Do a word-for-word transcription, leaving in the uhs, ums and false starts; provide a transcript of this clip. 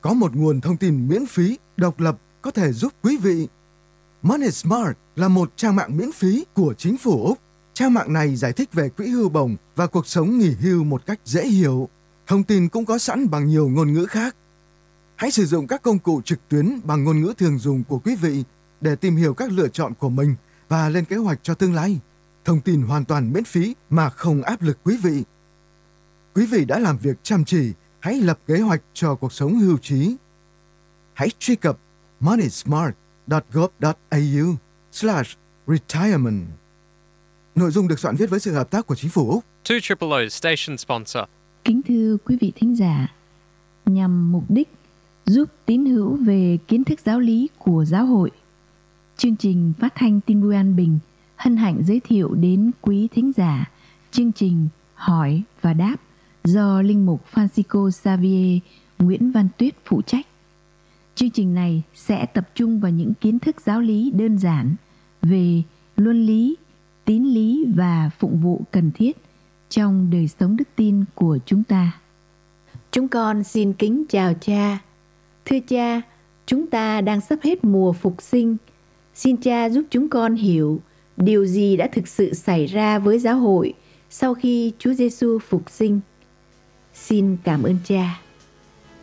có một nguồn thông tin miễn phí, độc lập có thể giúp quý vị. Money Smart là một trang mạng miễn phí của chính phủ Úc. Trang mạng này giải thích về quỹ hưu bổng và cuộc sống nghỉ hưu một cách dễ hiểu. Thông tin cũng có sẵn bằng nhiều ngôn ngữ khác. Hãy sử dụng các công cụ trực tuyến bằng ngôn ngữ thường dùng của quý vị để tìm hiểu các lựa chọn của mình và lên kế hoạch cho tương lai. Thông tin hoàn toàn miễn phí mà không áp lực quý vị. Quý vị đã làm việc chăm chỉ, hãy lập kế hoạch cho cuộc sống hưu trí. Hãy truy cập moneysmart.gov.au slash retirement. Nội dung được soạn viết với sự hợp tác của chính phủ Úc. two triple O station sponsor. Kính thưa quý vị thính giả, nhằm mục đích giúp tín hữu về kiến thức giáo lý của giáo hội, chương trình phát thanh tin vui an bình hân hạnh giới thiệu đến quý thính giả chương trình Hỏi và Đáp do Linh mục Francisco Xavier Nguyễn Văn Tuyết phụ trách. Chương trình này sẽ tập trung vào những kiến thức giáo lý đơn giản về luân lý, tín lý và phụng vụ cần thiết trong đời sống đức tin của chúng ta. Chúng con xin kính chào cha. Thưa cha, chúng ta đang sắp hết mùa phục sinh. Xin cha giúp chúng con hiểu điều gì đã thực sự xảy ra với giáo hội sau khi Chúa Giêsu phục sinh. Xin cảm ơn cha.